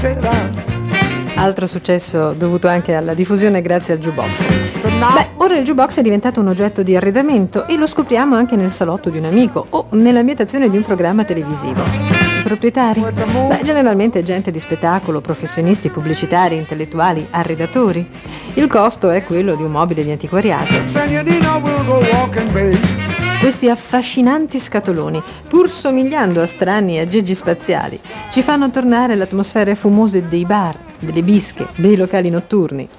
Altro successo dovuto anche alla diffusione grazie al jukebox. Beh, ora il jukebox è diventato un oggetto di arredamento e lo scopriamo anche nel salotto di un amico o nell'ambientazione di un programma televisivo. I proprietari? Beh, generalmente gente di spettacolo, professionisti, pubblicitari, intellettuali, arredatori. Il costo è quello di un mobile di antiquariato. Questi affascinanti scatoloni, pur somigliando a strani aggeggi spaziali, ci fanno tornare alle atmosfere fumose dei bar, delle bische, dei locali notturni.